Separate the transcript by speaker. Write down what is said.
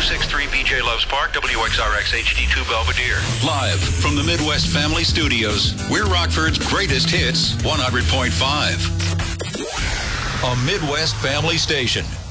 Speaker 1: 1063 BJ Loves Park, WXRX HD2 Belvedere.
Speaker 2: Live from the Midwest Family Studios, we're Rockford's greatest hits, 100.5. A Midwest Family Station.